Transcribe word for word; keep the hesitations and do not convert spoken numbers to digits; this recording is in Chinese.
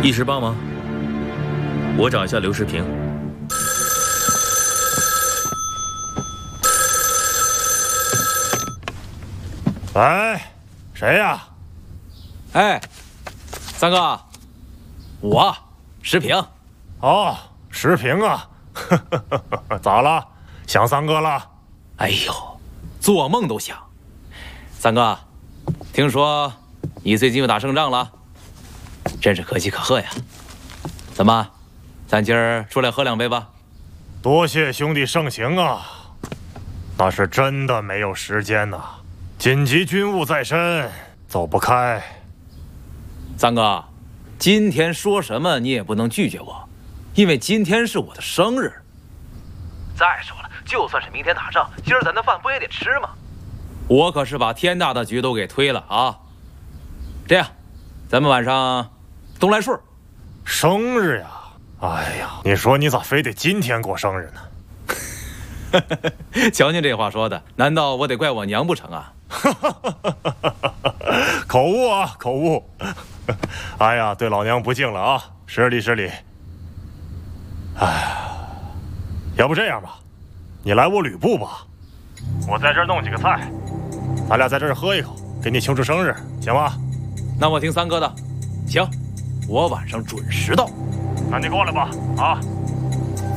一时帮忙，我找一下刘世平。 喂，谁呀？ 哎，三哥，我石平。 哦，石平啊，咋了？想三哥了？ 哎呦，做梦都想。三哥，听说你最近又打胜仗了，真是可喜可贺呀。怎么，咱今儿出来喝两杯吧？ 多谢兄弟盛情啊，那是真的没有时间呐、啊，紧急军务在身，走不开。 三哥，今天说什么你也不能拒绝我，因为今天是我的生日。再说了，就算是明天打仗，今儿咱的饭不也得吃吗？我可是把天大的局都给推了啊！这样，咱们晚上东来顺。 生日呀！哎呀，你说你咋非得今天过生日呢？ 瞧您这话说的，难道我得怪我娘不成啊？ 口误啊，口误！哎呀，对老娘不敬了啊！失礼失礼。哎，要不这样吧，你来我吕布吧，我在这儿弄几个菜，咱俩在这儿喝一口，给你庆祝生日，行吗？ 那我听三哥的，行，我晚上准时到。 那你过来吧，啊！